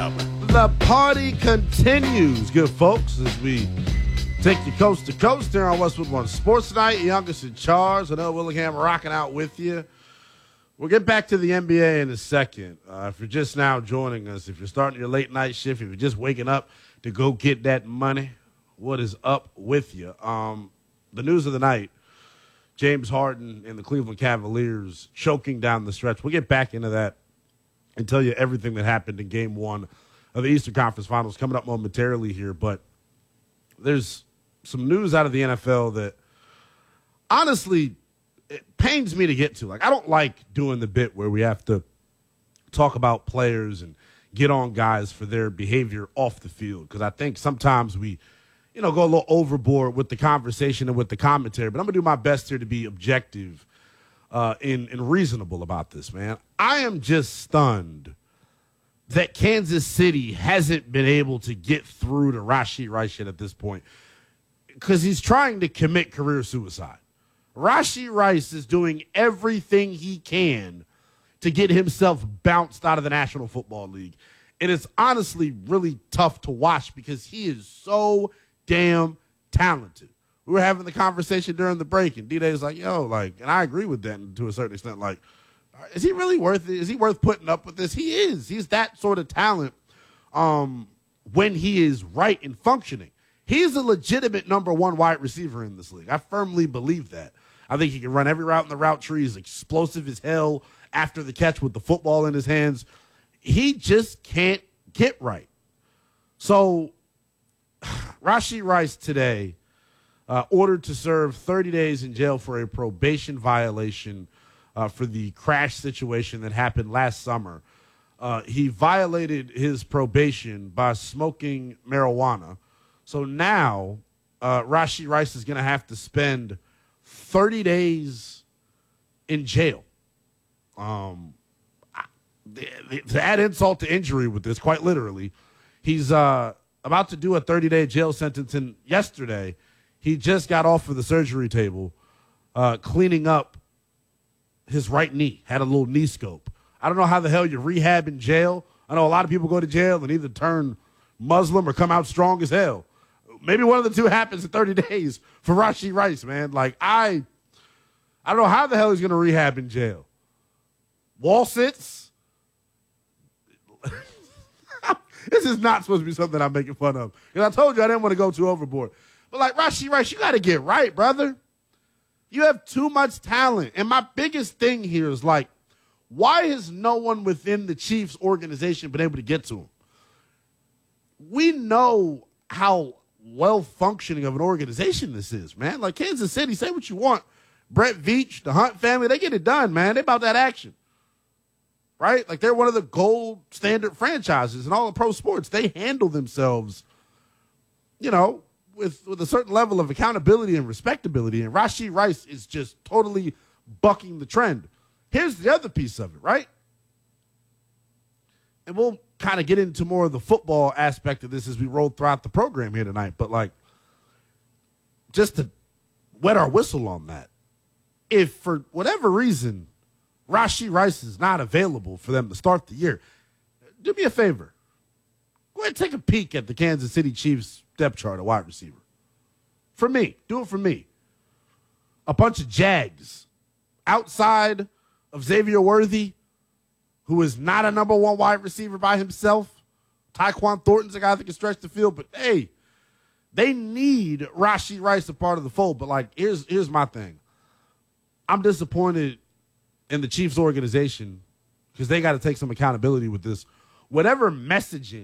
The party continues, good folks, as we take you coast to coast here on Westwood One Sports Night. Youngest in charge, I know Willingham rocking out with you. We'll get back to the NBA in a second. If you're just now joining us, if you're starting your late night shift, if you're just waking up to go get that money, what is up with you? The news of the night, James Harden and the Cleveland Cavaliers choking down the stretch. We'll get back into that and tell you everything that happened in Game 1 of the Eastern Conference Finals coming up momentarily here. But there's some news out of the NFL that, honestly, it pains me to get to. Like, I don't like doing the bit where we have to talk about players and get on guys for their behavior off the field, because I think sometimes we, go a little overboard with the conversation and with the commentary. But I'm going to do my best here to be objective and reasonable about this, man. I am just stunned that Kansas City hasn't been able to get through to Rashee Rice yet at this point, because he's trying to commit career suicide. Rashee Rice is doing everything he can to get himself bounced out of the National Football League. And it's honestly really tough to watch because he is so damn talented. We were having the conversation during the break, and D-Day was like, and I agree with that to a certain extent. Like, is he really worth it? Is he worth putting up with this? He is. He's that sort of talent when he is right and functioning. He's a legitimate number one wide receiver in this league. I firmly believe that. I think he can run every route in the route tree. He's explosive as hell after the catch with the football in his hands. He just can't get right. So Rashee Rice today ordered to serve 30 days in jail for a probation violation for the crash situation that happened last summer. He violated his probation by smoking marijuana. So now Rashee Rice is going to have to spend 30 days in jail. To add insult to injury with this, quite literally, he's about to do a 30-day jail sentence, and yesterday he just got off of the surgery table cleaning up his right knee, had a little knee scope. I don't know how the hell you rehab in jail. I know a lot of people go to jail and either turn Muslim or come out strong as hell. Maybe one of the two happens in 30 days for Rashee Rice, man. Like, I don't know how the hell he's going to rehab in jail. Wall sits? This is not supposed to be something I'm making fun of, because I told you I didn't want to go too overboard. But, like, Rashee Rice, you got to get right, brother. You have too much talent. And my biggest thing here is, like, why has no one within the Chiefs organization been able to get to him? We know how well-functioning of an organization this is, man. Like, Kansas City, say what you want. Brett Veach, the Hunt family, they get it done, man. They about that action, right? Like, they're one of the gold standard franchises in all of pro sports. They handle themselves, with a certain level of accountability and respectability, and Rashee Rice is just totally bucking the trend. Here's the other piece of it, right? And we'll kind of get into more of the football aspect of this as we roll throughout the program here tonight, but, like, just to wet our whistle on that, if for whatever reason Rashee Rice is not available for them to start the year, do me a favor. Go ahead and take a peek at the Kansas City Chiefs depth chart at wide receiver. For me. Do it for me. A bunch of Jags outside of Xavier Worthy, who is not a number one wide receiver by himself. Tyquan Thornton's a guy that can stretch the field, but hey, they need Rashee Rice a part of the fold. But, like, here's my thing. I'm disappointed in the Chiefs organization because they got to take some accountability with this. Whatever messaging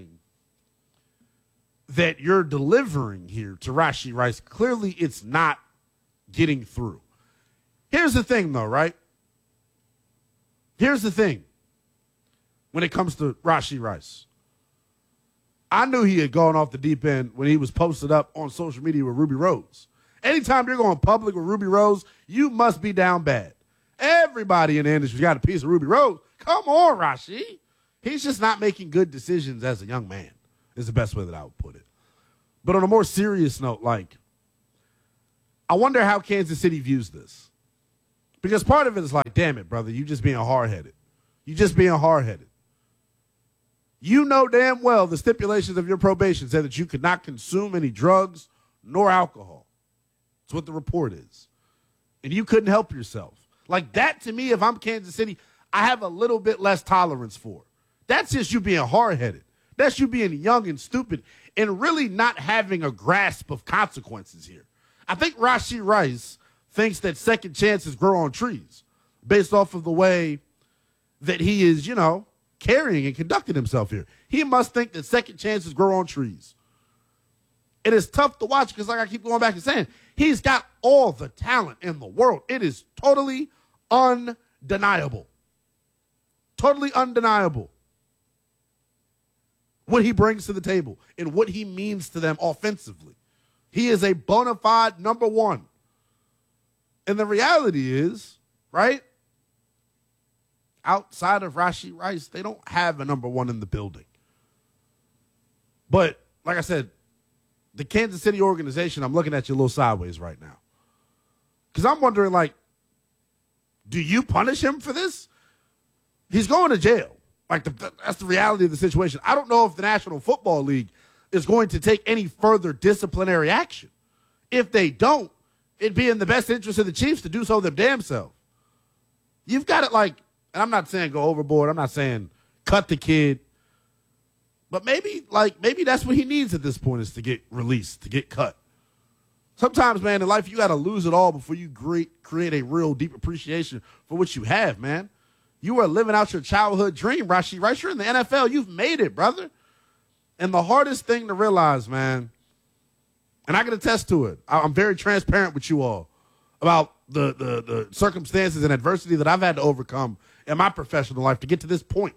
that you're delivering here to Rashee Rice, clearly it's not getting through. Here's the thing, though, right? Here's the thing when it comes to Rashee Rice. I knew he had gone off the deep end when he was posted up on social media with Ruby Rose. Anytime you're going public with Ruby Rose, you must be down bad. Everybody in the industry got a piece of Ruby Rose. Come on, Rashee. He's just not making good decisions as a young man, is the best way that I would put it. But on a more serious note, like, I wonder how Kansas City views this. Because part of it is like, damn it, brother, you just being hard-headed. You just being hard-headed. You know damn well the stipulations of your probation said that you could not consume any drugs nor alcohol. That's what the report is. And you couldn't help yourself. Like that, to me, if I'm Kansas City, I have a little bit less tolerance for. That's just you being hard-headed. That's you being young and stupid and really not having a grasp of consequences here. I think Rashee Rice thinks that second chances grow on trees based off of the way that he is, carrying and conducting himself here. He must think that second chances grow on trees. It is tough to watch because, like I keep going back and saying, he's got all the talent in the world. It is totally undeniable. Totally undeniable what he brings to the table and what he means to them offensively. He is a bona fide number one. And the reality is, right, outside of Rashee Rice, they don't have a number one in the building. But, like I said, the Kansas City organization, I'm looking at you a little sideways right now. Because I'm wondering, do you punish him for this? He's going to jail. That's the reality of the situation. I don't know if the National Football League is going to take any further disciplinary action. If they don't, it'd be in the best interest of the Chiefs to do so them damn self. You've got it and I'm not saying go overboard. I'm not saying cut the kid. But maybe that's what he needs at this point is to get released, to get cut. Sometimes, man, in life, you got to lose it all before you create a real deep appreciation for what you have, man. You are living out your childhood dream, Rashee Rice. You're in the NFL. You've made it, brother. And the hardest thing to realize, man, and I can attest to it, I'm very transparent with you all about the circumstances and adversity that I've had to overcome in my professional life to get to this point.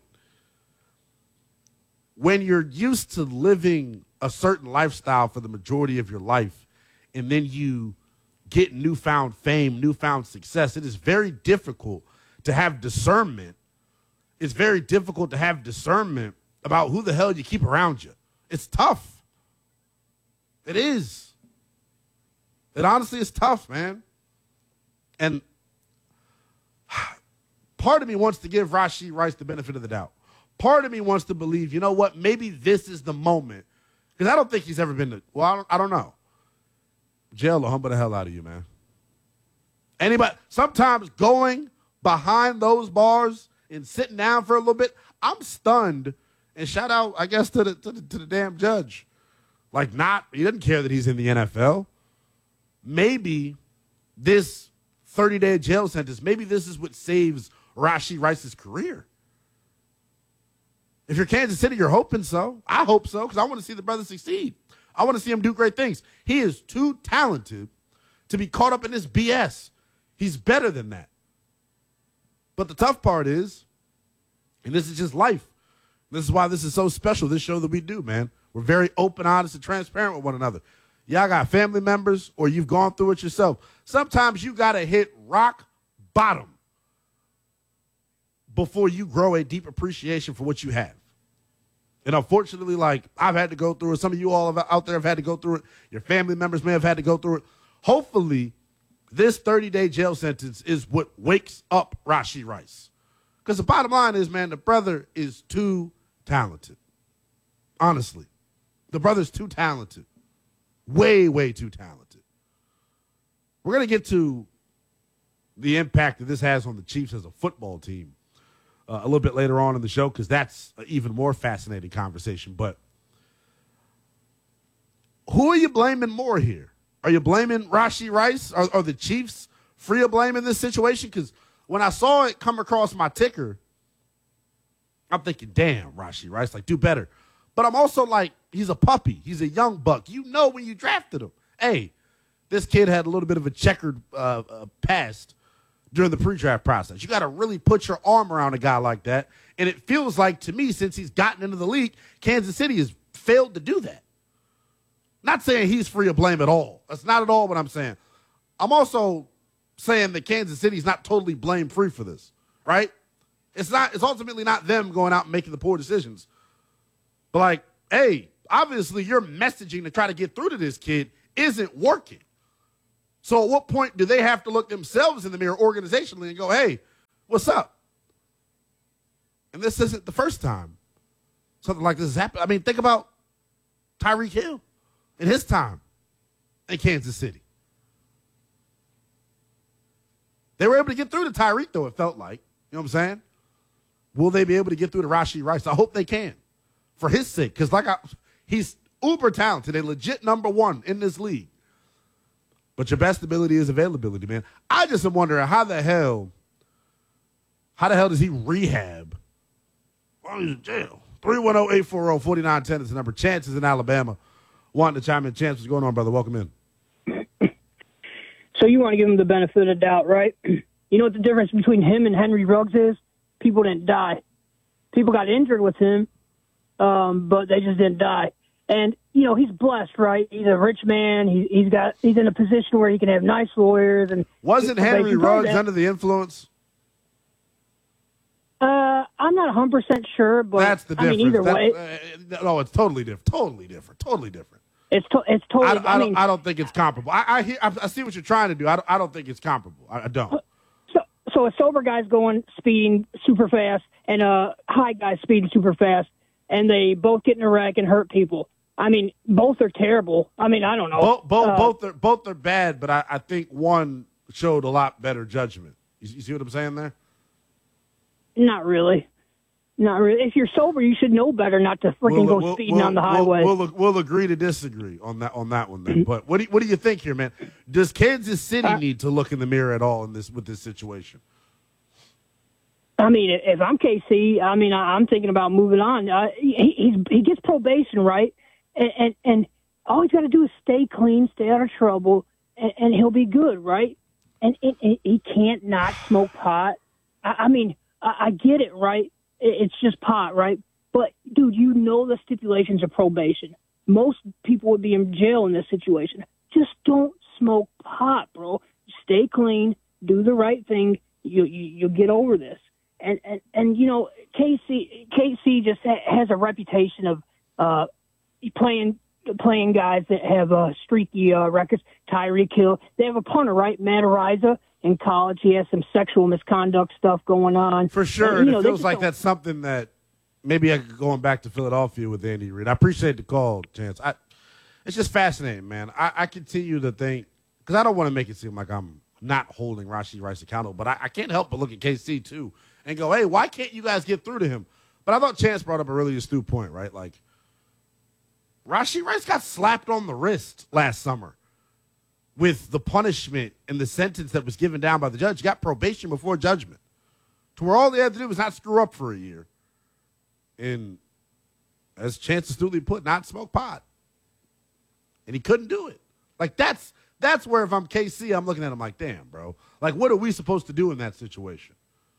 When you're used to living a certain lifestyle for the majority of your life, and then you get newfound fame, newfound success, it is very difficult to have discernment. It's very difficult to have discernment about who the hell you keep around you. It's tough. It is. It honestly is tough, man. And part of me wants to give Rashee Rice the benefit of the doubt. Part of me wants to believe, you know what, maybe this is the moment. Because I don't think he's ever been to, I don't know. Jail will humble the hell out of you, man. Sometimes going behind those bars and sitting down for a little bit, I'm stunned. And shout out, I guess, to the damn judge. He doesn't care that he's in the NFL. Maybe this 30-day jail sentence, maybe this is what saves Rashee Rice's career. If you're Kansas City, you're hoping so. I hope so, because I want to see the brother succeed. I want to see him do great things. He is too talented to be caught up in this BS. He's better than that. But the tough part is, and this is just life, this is why this is so special, this show that we do, man. We're very open, honest, and transparent with one another. Y'all got family members or you've gone through it yourself. Sometimes you got to hit rock bottom before you grow a deep appreciation for what you have. And unfortunately, I've had to go through it. Some of you all out there have had to go through it. Your family members may have had to go through it. Hopefully, this 30-day jail sentence is what wakes up Rashee Rice. Because the bottom line is, man, the brother is too talented. Honestly. The brother's too talented. Way, way too talented. We're going to get to the impact that this has on the Chiefs as a football team a little bit later on in the show, because that's an even more fascinating conversation. But who are you blaming more here? Are you blaming Rashee Rice? Are the Chiefs free of blame in this situation? Because when I saw it come across my ticker, I'm thinking, damn, Rashee Rice, do better. But I'm also he's a puppy. He's a young buck. You know when you drafted him. Hey, this kid had a little bit of a checkered past during the pre-draft process. You got to really put your arm around a guy like that. And it feels like, to me, since he's gotten into the league, Kansas City has failed to do that. Not saying he's free of blame at all. That's not at all what I'm saying. I'm also saying that Kansas City's not totally blame-free for this, right? It's ultimately not them going out and making the poor decisions. But hey, obviously your messaging to try to get through to this kid isn't working. So at what point do they have to look themselves in the mirror organizationally and go, hey, what's up? And this isn't the first time something like this has happened. I mean, think about Tyreek Hill in his time in Kansas City. They were able to get through to Tyreek, though, it felt like. You know what I'm saying? Will they be able to get through to Rashee Rice? I hope they can, for his sake, because he's uber talented, a legit number one in this league. But your best ability is availability, man. I just am wondering how the hell does he rehab? Why is he in jail? 310-840-4910 is the number. Chance is in Alabama. Wanting to chime in. Chance, what's going on, brother? Welcome in. So you want to give him the benefit of the doubt, right? You know what the difference between him and Henry Ruggs is? People didn't die. People got injured with him, but they just didn't die. And, you know, he's blessed, right? He's a rich man. He's in a position where he can have nice lawyers. And wasn't Henry Ruggs under the influence? I'm not 100% sure, but that's the difference. I mean, either way. No, it's totally different. Totally different. It's totally. I don't think it's comparable. I see what you're trying to do. I don't think it's comparable. I don't. So a sober guy's speeding super fast, and a high guy's speeding super fast, and they both get in a wreck and hurt people. I mean, both are terrible. I mean, I don't know. Both are bad, but I think one showed a lot better judgment. You see what I'm saying there? Not really. If you're sober, you should know better not to freaking go speeding on the highway. We'll agree to disagree on that one then. But what do you think here, man? Does Kansas City need to look in the mirror at all with this situation? I mean, if I'm KC, I mean, I'm thinking about moving on. He gets probation, right? And all he's got to do is stay clean, stay out of trouble, and he'll be good, right? And he can't not smoke pot. I mean, I get it, right? It's just pot, right? But, dude, you know the stipulations of probation. Most people would be in jail in this situation. Just don't smoke pot, bro. Stay clean. Do the right thing. You'll get over this. And you know, KC just has a reputation of playing guys that have streaky records. Tyreek Hill. They have a punter, right? Matt Ariza. In college, he has some sexual misconduct stuff going on. For sure, and it feels like that's something that maybe I could going back to Philadelphia with Andy Reid. I appreciate the call, Chance. It's just fascinating, man. I continue to think, because I don't want to make it seem like I'm not holding Rashee Rice accountable, but I can't help but look at KC too and go, hey, why can't you guys get through to him? But I thought Chance brought up a really astute point, right? Like, Rashee Rice got slapped on the wrist last summer with the punishment and the sentence that was given down by the judge. He got probation before judgment, to where all they had to do was not screw up for a year. And as Chance astutely put, not smoke pot. And he couldn't do it. Like, that's where, if I'm KC, I'm looking at him like, damn, bro. Like, what are we supposed to do in that situation?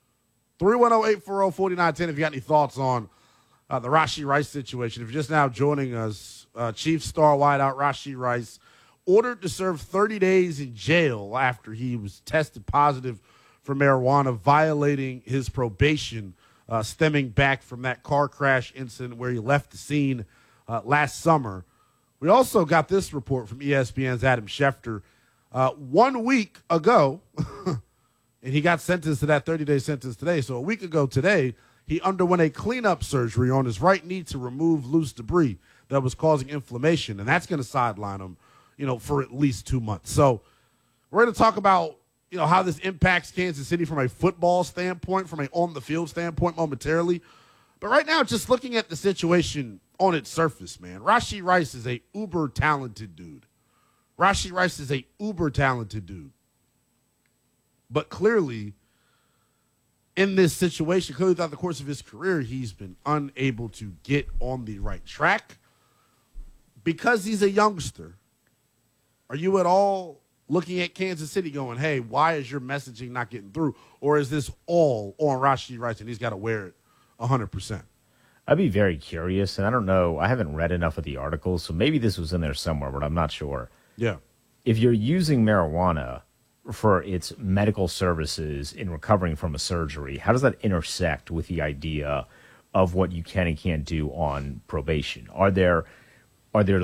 310-840-4910 if you got any thoughts on the Rashee Rice situation. If you're just now joining us, Chief star wideout Rashee Rice ordered to serve 30 days in jail after he was tested positive for marijuana, violating his probation stemming back from that car crash incident where he left the scene last summer. We also got this report from ESPN's Adam Schefter 1 week ago, and he got sentenced to that 30-day sentence today. So a week ago today, he underwent a cleanup surgery on his right knee to remove loose debris that was causing inflammation, and that's going to sideline him, for at least 2 months. So we're going to talk about, how this impacts Kansas City from a football standpoint, from a on-the-field standpoint momentarily. But right now, just looking at the situation on its surface, man, Rashee Rice is a uber-talented dude. But clearly, in this situation, clearly throughout the course of his career, he's been unable to get on the right track because he's a youngster. Are you at all looking at Kansas City going, hey, why is your messaging not getting through? Or is this all on Rashee Rice and he's got to wear it 100%? I'd be very curious, and I don't know. I haven't read enough of the articles, so maybe this was in there somewhere, but I'm not sure. Yeah. If you're using marijuana for its medical services in recovering from a surgery, how does that intersect with the idea of what you can and can't do on probation? Are there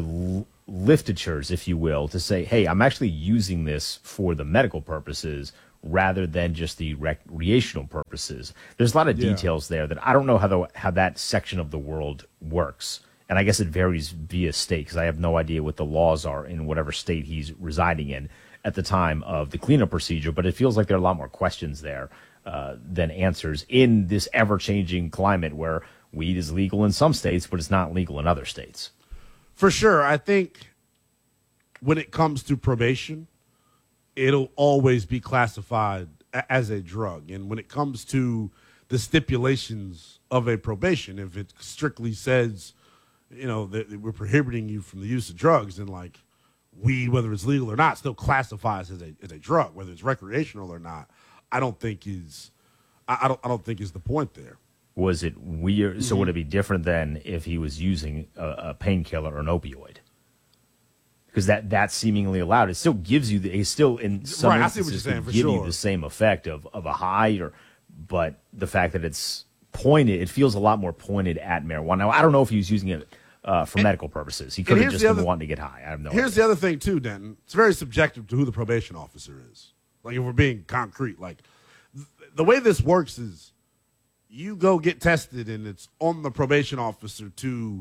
liftatures, if you will, to say, hey, I'm actually using this for the medical purposes rather than just the recreational purposes. There's a lot of details there that I don't know how that section of the world works. And I guess it varies via state because I have no idea what the laws are in whatever state he's residing in at the time of the cleanup procedure. But it feels like there are a lot more questions there than answers in this ever-changing climate where weed is legal in some states, but it's not legal in other states. For sure. I think when it comes to probation, it'll always be classified as a drug. And when it comes to the stipulations of a probation, if it strictly says, that we're prohibiting you from the use of drugs, and like weed, whether it's legal or not, still classifies as a drug, whether it's recreational or not, I don't think is the point there. Was it weird? Mm-hmm. So would it be different than if he was using a painkiller or an opioid? Because that's seemingly allowed. It still gives you in some instances give you the same effect of a high, but the fact that it's pointed, it feels a lot more pointed at marijuana. Now, I don't know if he was using it for medical purposes. He could have just been wanting to get high. I have no idea. Here's the other thing too, Denton. It's very subjective to who the probation officer is. Like if we're being concrete, like the way this works is you go get tested and it's on the probation officer to,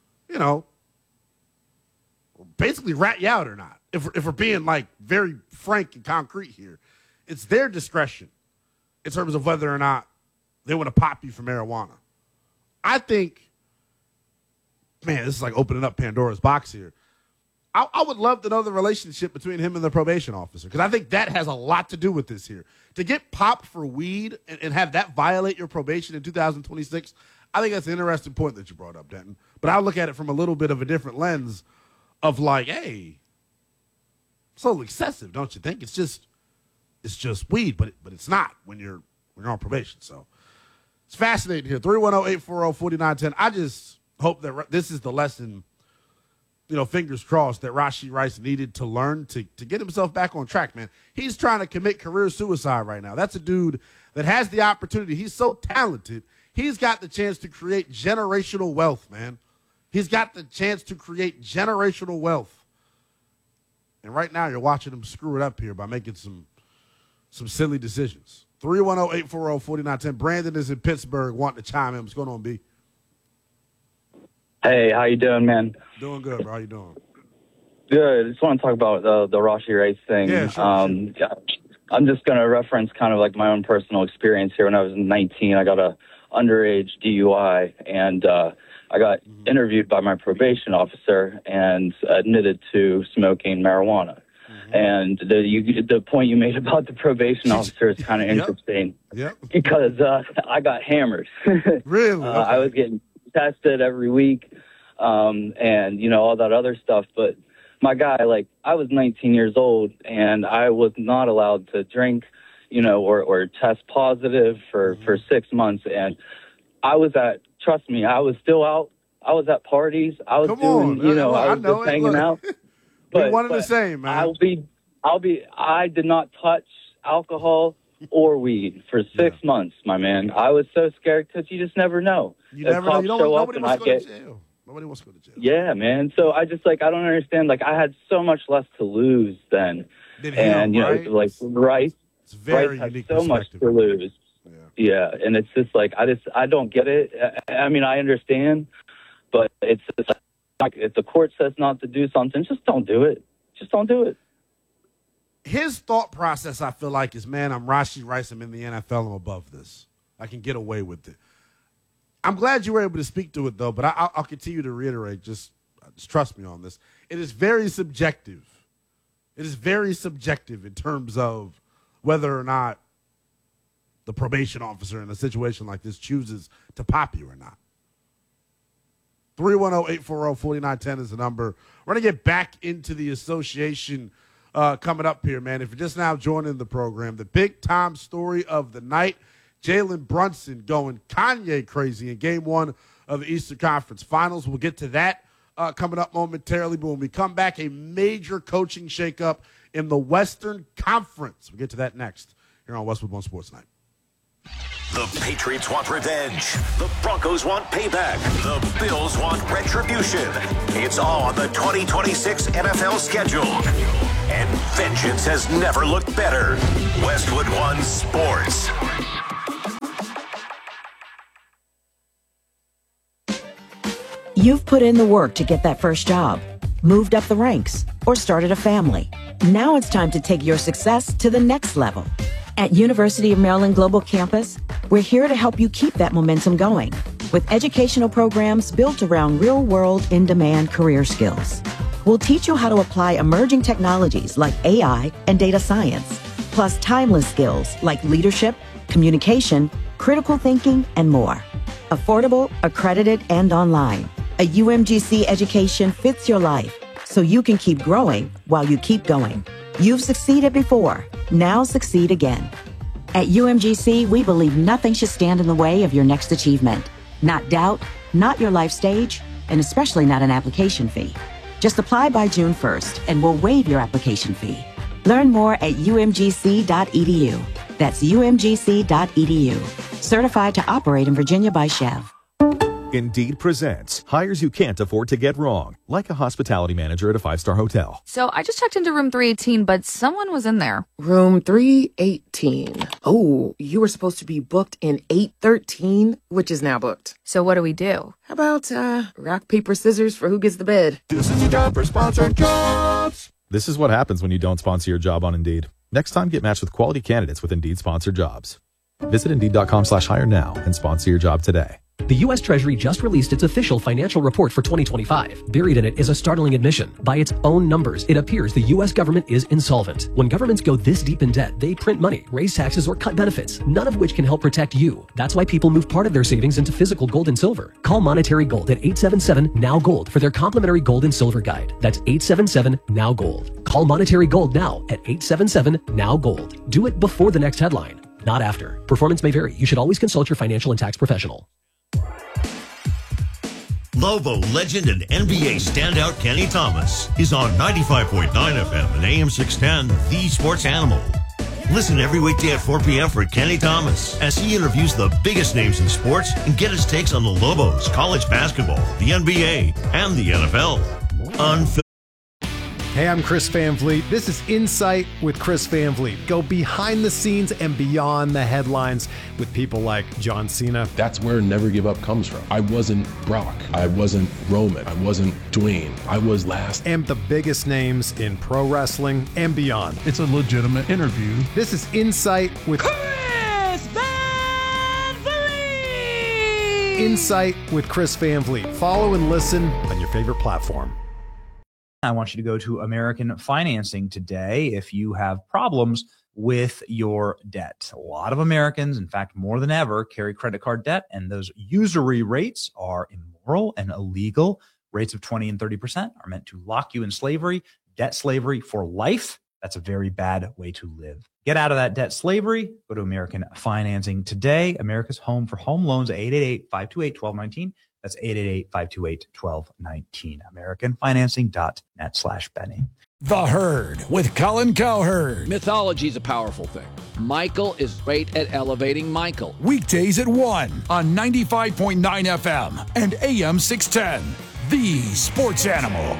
basically rat you out or not. If we're being like very frank and concrete here, it's their discretion in terms of whether or not they want to pop you for marijuana. I think, man, this is like opening up Pandora's box here. I would love to know the relationship between him and the probation officer, because I think that has a lot to do with this here. To get popped for weed and have that violate your probation in 2026, I think that's an interesting point that you brought up, Denton. But I look at it from a little bit of a different lens of like, hey, it's a little excessive, don't you think? It's just weed, but it's not when you're on probation. So it's fascinating here. 310-840-4910. I just hope that this is the lesson, fingers crossed, that Rashee Rice needed to learn to get himself back on track, man. He's trying to commit career suicide right now. That's a dude that has the opportunity. He's so talented. He's got the chance to create generational wealth, man. He's got the chance to create generational wealth. And right now you're watching him screw it up here by making some silly decisions. 310-840-4910. Brandon is in Pittsburgh wanting to chime in. What's going on, B? Hey, how you doing, man? Doing good, bro. How you doing? Good. I just want to talk about the Rashee Rice thing. Yeah, sure. I'm just going to reference kind of like my own personal experience here. When I was 19, I got a underage DUI, and I got interviewed by my probation officer and admitted to smoking marijuana. And the point you made about the probation officer is kind of interesting. Yep. Because I got hammered. Really? Okay. I was getting tested every week, and all that other stuff. But my guy, like, I was 19 years old, and I was not allowed to drink, or test positive for 6 months. And I was trust me, I was still out. I was at parties. I was I was just hanging out. But one and the same, man. I did not touch alcohol or weed for 6 months, my man. I was so scared because you just never know. You never know. Nobody wants to go to jail. Nobody wants to go to jail. Yeah, man. So I just I don't understand. Like, I had so much less to lose then. And Rice it's very had unique so much to lose. Yeah, and it's just I don't get it. I mean, I understand, but it's just like, if the court says not to do something, just don't do it. Just don't do it. His thought process, I feel like, is, man, I'm Rashee Rice. I'm in the NFL. I'm above this. I can get away with it. I'm glad you were able to speak to it, though, but I'll continue to reiterate. Just trust me on this. It is very subjective. It is very subjective in terms of whether or not the probation officer in a situation like this chooses to pop you or not. 310-840-4910 is the number. We're going to get back into the association coming up here, man. If you're just now joining the program, the big-time story of the night, Jalen Brunson going Kanye crazy in Game 1 of the Eastern Conference Finals. We'll get to that coming up momentarily. But when we come back, a major coaching shakeup in the Western Conference. We'll get to that next here on Westwood One Sports Night. The Patriots want revenge. The Broncos want payback. The Bills want retribution. It's all on the 2026 NFL schedule. and vengeance has never looked better. Westwood One Sports. You've put in the work to get that first job, moved up the ranks, or started a family. Now it's time to take your success to the next level. At University of Maryland Global Campus, we're here to help you keep that momentum going with educational programs built around real-world, in-demand career skills. We'll teach you how to apply emerging technologies like AI and data science, plus timeless skills like leadership, communication, critical thinking, and more. Affordable, accredited, and online. A UMGC education fits your life, so you can keep growing while you keep going. You've succeeded before. Now succeed again. At UMGC, we believe nothing should stand in the way of your next achievement. Not doubt, not your life stage, and especially not an application fee. Just apply by June 1st, and we'll waive your application fee. Learn more at umgc.edu. That's umgc.edu. Certified to operate in Virginia by Chev. Indeed presents hires you can't afford to get wrong, like a hospitality manager at a 5-star hotel. So I just checked into room 318, but someone was in there. Room 318. Oh, you were supposed to be booked in 813, which is now booked. So what do we do? How about rock, paper, scissors for who gets the bed? This is your job for sponsored jobs. This is what happens when you don't sponsor your job on Indeed. Next time, get matched with quality candidates with Indeed sponsored jobs. Visit Indeed.com/hire now and sponsor your job today. The U.S. Treasury just released its official financial report for 2025. Buried in it is a startling admission. By its own numbers, it appears the U.S. government is insolvent. When governments go this deep in debt, they print money, raise taxes, or cut benefits, none of which can help protect you. That's why people move part of their savings into physical gold and silver. Call Monetary Gold at 877-NOW-GOLD for their complimentary gold and silver guide. That's 877-NOW-GOLD. Call Monetary Gold now at 877-NOW-GOLD. Do it before the next headline, not after. Performance may vary. You should always consult your financial and tax professional. Lobo legend and NBA standout Kenny Thomas is on 95.9 FM and AM 610, The Sports Animal. Listen every weekday at 4 p.m. for Kenny Thomas as he interviews the biggest names in sports and get his takes on the Lobos, college basketball, the NBA, and the NFL. Hey, I'm Chris Van Vliet. This is Insight with Chris Van Vliet. Go behind the scenes and beyond the headlines with people like John Cena. That's where Never Give Up comes from. I wasn't Brock. I wasn't Roman. I wasn't Dwayne. I was last. And the biggest names in pro wrestling and beyond. It's a legitimate interview. This is Insight with Chris Van Vliet. Insight with Chris Van Vliet. Follow and listen on your favorite platform. I want you to go to American Financing today if you have problems with your debt. A lot of Americans, in fact, more than ever, carry credit card debt, and those usury rates are immoral and illegal. Rates of 20 and 30% are meant to lock you in slavery, debt slavery for life. That's a very bad way to live. Get out of that debt slavery. Go to American Financing today. America's home for home loans, 888-528-1219. That's 888-528-1219. AmericanFinancing.net/Benny. The Herd with Colin Cowherd. Mythology is a powerful thing. Michael is great at elevating Michael. Weekdays at 1 on 95.9 FM and AM 610. The Sports Animal.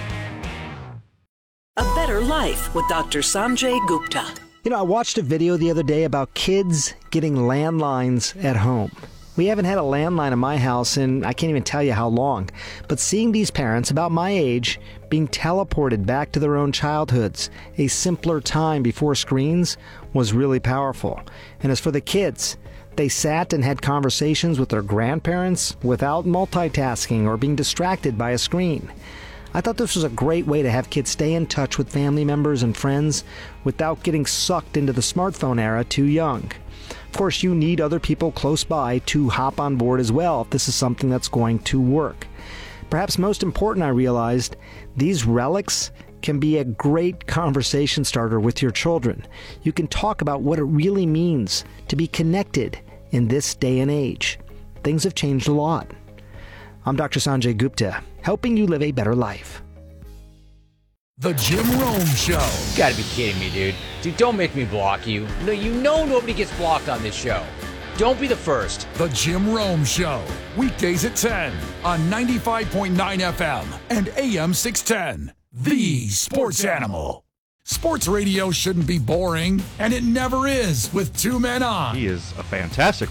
A Better Life with Dr. Sanjay Gupta. You know, I watched a video the other day about kids getting landlines at home. We haven't had a landline in my house in I can't even tell you how long. But seeing these parents about my age being teleported back to their own childhoods, a simpler time before screens, was really powerful. And as for the kids, they sat and had conversations with their grandparents without multitasking or being distracted by a screen. I thought this was a great way to have kids stay in touch with family members and friends without getting sucked into the smartphone era too young. Of course, you need other people close by to hop on board as well if this is something that's going to work. Perhaps most important, I realized, these relics can be a great conversation starter with your children. You can talk about what it really means to be connected in this day and age. Things have changed a lot. I'm Dr. Sanjay Gupta, helping you live a better life. The Jim Rome Show. You gotta be kidding me, dude. Dude, don't make me block you. No, you know nobody gets blocked on this show. Don't be the first. The Jim Rome Show. Weekdays at 10 on 95.9 FM and AM 610. The Sports Animal. Sports radio shouldn't be boring, and it never is with two men on. He is a fantastic